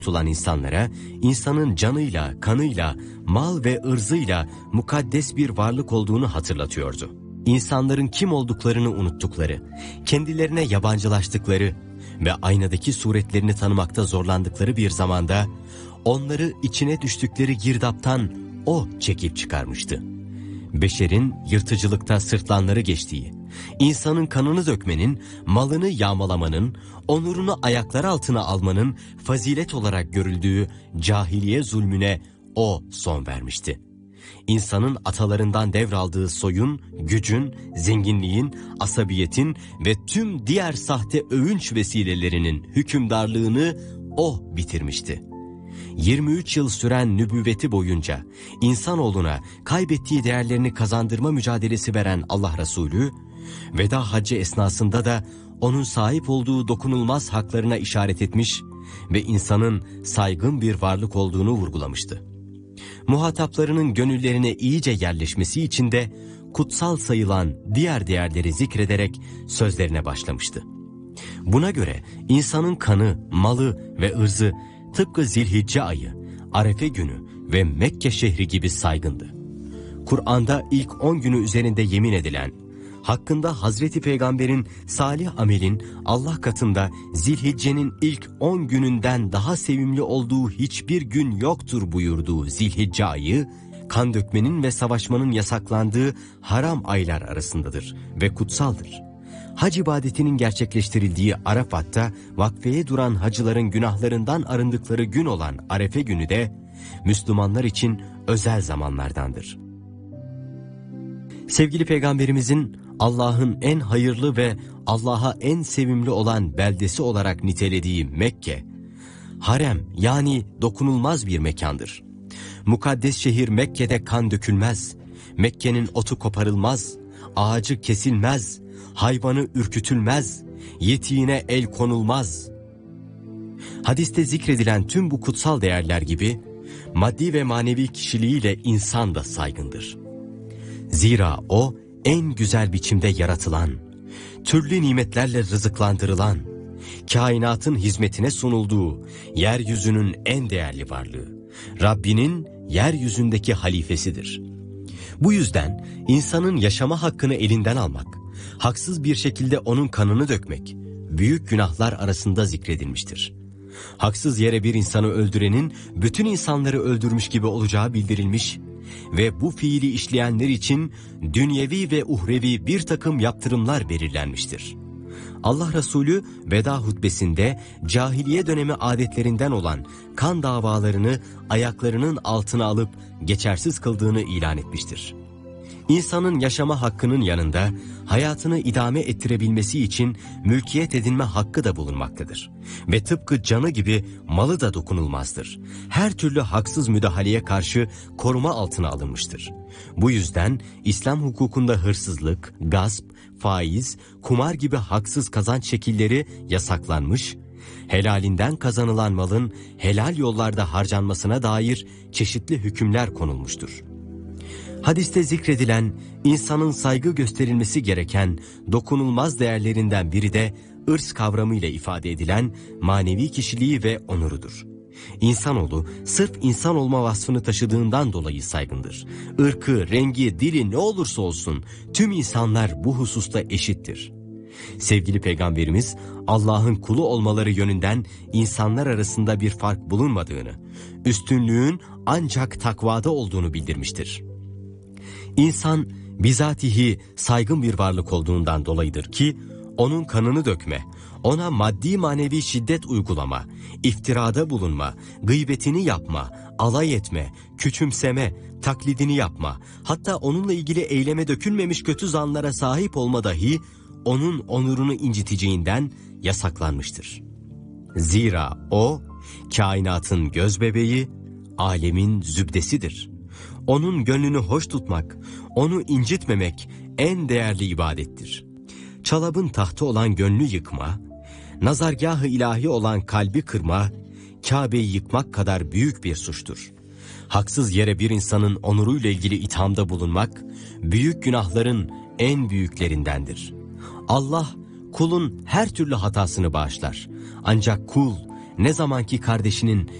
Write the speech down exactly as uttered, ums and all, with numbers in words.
tutulan insanlara, insanın canıyla, kanıyla, mal ve ırzıyla mukaddes bir varlık olduğunu hatırlatıyordu. İnsanların kim olduklarını unuttukları, kendilerine yabancılaştıkları ve aynadaki suretlerini tanımakta zorlandıkları bir zamanda, onları içine düştükleri girdaptan O çekip çıkarmıştı. Beşerin yırtıcılıkta sırtlanları geçtiği, insanın kanını dökmenin, malını yağmalamanın, onurunu ayaklar altına almanın fazilet olarak görüldüğü cahiliye zulmüne O son vermişti. İnsanın atalarından devraldığı soyun, gücün, zenginliğin, asabiyetin ve tüm diğer sahte övünç vesilelerinin hükümdarlığını O bitirmişti. yirmi üç yıl süren nübüvveti boyunca insanoğluna kaybettiği değerlerini kazandırma mücadelesi veren Allah Resulü, veda haccı esnasında da onun sahip olduğu dokunulmaz haklarına işaret etmiş ve insanın saygın bir varlık olduğunu vurgulamıştı. Muhataplarının gönüllerine iyice yerleşmesi için de kutsal sayılan diğer değerleri zikrederek sözlerine başlamıştı. Buna göre insanın kanı, malı ve ırzı tıpkı Zilhicce ayı, Arefe günü ve Mekke şehri gibi saygındı. Kur'an'da ilk on günü üzerinde yemin edilen, hakkında Hazreti Peygamber'in salih amelin Allah katında Zilhicce'nin ilk on gününden daha sevimli olduğu hiçbir gün yoktur buyurduğu Zilhicce ayı, kan dökmenin ve savaşmanın yasaklandığı haram aylar arasındadır ve kutsaldır. Hac ibadetinin gerçekleştirildiği Arafat'ta vakfeye duran hacıların günahlarından arındıkları gün olan Arefe günü de Müslümanlar için özel zamanlardandır. Sevgili Peygamberimizin Allah'ın en hayırlı ve Allah'a en sevimli olan beldesi olarak nitelediği Mekke, harem yani dokunulmaz bir mekandır. Mukaddes şehir Mekke'de kan dökülmez, Mekke'nin otu koparılmaz, ağacı kesilmez, hayvanı ürkütülmez, yetiğine el konulmaz. Hadiste zikredilen tüm bu kutsal değerler gibi maddi ve manevi kişiliğiyle insan da saygındır. Zira o en güzel biçimde yaratılan, türlü nimetlerle rızıklandırılan, kainatın hizmetine sunulduğu yeryüzünün en değerli varlığı, Rabbinin yeryüzündeki halifesidir. Bu yüzden insanın yaşama hakkını elinden almak, haksız bir şekilde onun kanını dökmek, büyük günahlar arasında zikredilmiştir. Haksız yere bir insanı öldürenin bütün insanları öldürmüş gibi olacağı bildirilmiş ve bu fiili işleyenler için dünyevi ve uhrevi bir takım yaptırımlar belirlenmiştir. Allah Resulü veda hutbesinde cahiliye dönemi adetlerinden olan kan davalarını ayaklarının altına alıp geçersiz kıldığını ilan etmiştir. İnsanın yaşama hakkının yanında hayatını idame ettirebilmesi için mülkiyet edinme hakkı da bulunmaktadır. Ve tıpkı canı gibi malı da dokunulmazdır. Her türlü haksız müdahaleye karşı koruma altına alınmıştır. Bu yüzden İslam hukukunda hırsızlık, gasp, faiz, kumar gibi haksız kazanç şekilleri yasaklanmış, helalinden kazanılan malın helal yollarda harcanmasına dair çeşitli hükümler konulmuştur. Hadiste zikredilen insanın saygı gösterilmesi gereken dokunulmaz değerlerinden biri de ırs kavramıyla ifade edilen manevi kişiliği ve onurudur. İnsanoğlu sırf insan olma vasfını taşıdığından dolayı saygındır. Irkı, rengi, dili ne olursa olsun tüm insanlar bu hususta eşittir. Sevgili Peygamberimiz Allah'ın kulu olmaları yönünden insanlar arasında bir fark bulunmadığını, üstünlüğün ancak takvada olduğunu bildirmiştir. İnsan bizatihi saygın bir varlık olduğundan dolayıdır ki onun kanını dökme, ona maddi manevi şiddet uygulama, iftirada bulunma, gıybetini yapma, alay etme, küçümseme, taklidini yapma, hatta onunla ilgili eyleme dökülmemiş kötü zanlara sahip olma dahi onun onurunu inciteceğinden yasaklanmıştır. Zira o kainatın gözbebeği, alemin zübdesidir. Onun gönlünü hoş tutmak, onu incitmemek en değerli ibadettir. Çalabın tahtı olan gönlü yıkma, nazargâh-ı ilahi olan kalbi kırma, Kabe'yi yıkmak kadar büyük bir suçtur. Haksız yere bir insanın onuruyla ilgili ithamda bulunmak, büyük günahların en büyüklerindendir. Allah kulun her türlü hatasını bağışlar. Ancak kul ne zamanki kardeşinin